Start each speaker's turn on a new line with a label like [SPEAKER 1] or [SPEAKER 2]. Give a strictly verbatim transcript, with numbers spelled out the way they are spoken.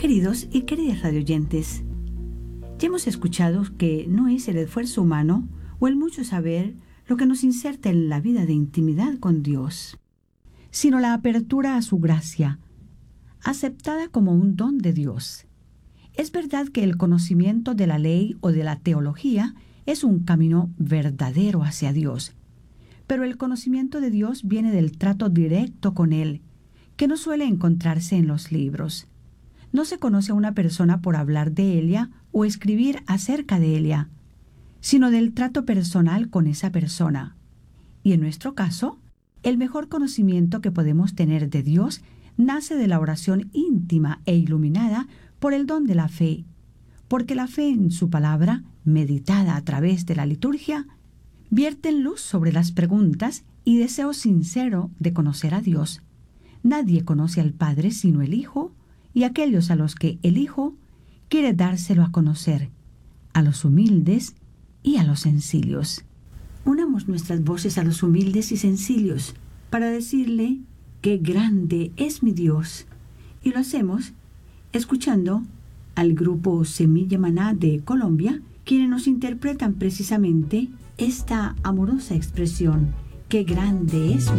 [SPEAKER 1] Queridos y queridas radioyentes, ya hemos escuchado que no es el esfuerzo humano o el mucho saber lo que nos inserta en la vida de intimidad con Dios, sino la apertura a su gracia, aceptada como un don de Dios. Es verdad que el conocimiento de la ley o de la teología es un camino verdadero hacia Dios, pero el conocimiento de Dios viene del trato directo con Él, que no suele encontrarse en los libros. No se conoce a una persona por hablar de ella o escribir acerca de ella, sino del trato personal con esa persona. Y en nuestro caso, el mejor conocimiento que podemos tener de Dios nace de la oración íntima e iluminada por el don de la fe, porque la fe en su palabra, meditada a través de la liturgia, vierte en luz sobre las preguntas y deseo sincero de conocer a Dios. Nadie conoce al Padre sino el Hijo, y aquellos a los que el Hijo quiere dárselo a conocer, a los humildes y a los sencillos. Unamos nuestras voces a los humildes y sencillos para decirle qué grande es mi Dios. Y lo hacemos escuchando al grupo Semilla Maná de Colombia, quienes nos interpretan precisamente esta amorosa expresión, qué grande es mi